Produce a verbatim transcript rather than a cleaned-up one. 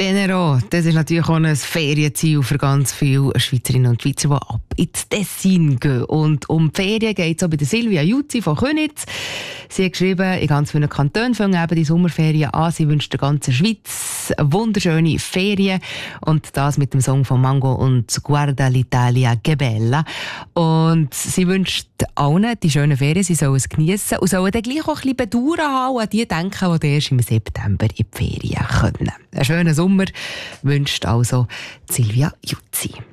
Tenero, das ist natürlich auch ein Ferienziel für ganz viele Schweizerinnen und Schweizer, die ab ins Tessin gehen. Und um die Ferien geht es auch bei der Silvia Jutzi von Köniz. Sie hat geschrieben, in ganz vielen Kantonen fangen eben die Sommerferien an. Sie wünscht der ganzen Schweiz wunderschöne Ferien. Und das mit dem Song von Mango und Guarda l'Italia che bella. Und sie wünscht allen die schönen Ferien, sie sollen es geniessen und sollen dann gleich auch ein bisschen Bedauern haben, an die denken, die erst im September in die Ferien können. Einen schönen Sommer wünscht also Silvia Jutzi.